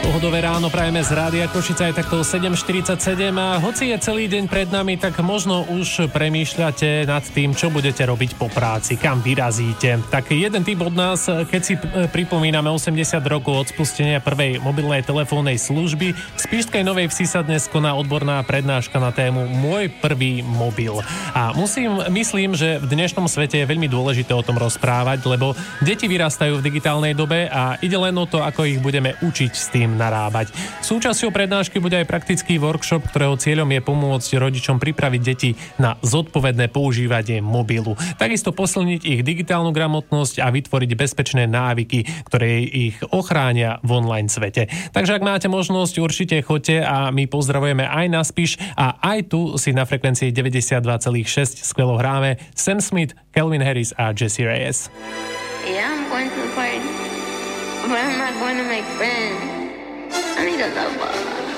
Pohodové ráno prajeme z Rádia Košica, je takto 7:47 a hoci je celý deň pred nami, tak možno už premýšľate nad tým, čo budete robiť po práci, kam vyrazíte. Tak jeden tip od nás, keď si pripomíname 80 rokov od spustenia prvej mobilnej telefónnej služby, v Spišskej Novej Vsi sa dnes koná odborná prednáška na tému Môj prvý mobil. A myslím, že v dnešnom svete je veľmi dôležité o tom rozprávať, lebo deti vyrastajú v digitálnej dobe a ide len o to, ako ich budeme učiť s tým narábať. Súčasťou prednášky bude aj praktický workshop, ktorého cieľom je pomôcť rodičom pripraviť deti na zodpovedné používanie mobilu. Takisto posilniť ich digitálnu gramotnosť a vytvoriť bezpečné návyky, ktoré ich ochránia v online svete. Takže ak máte možnosť, určite choďte a my pozdravujeme aj na Spiš a aj tu si na frekvencii 92,6 skvelo hráme Sam Smith, Calvin Harris a Jessie Reyes. Yeah, I'm going to the party, but I'm not going to make friends. I need a lover.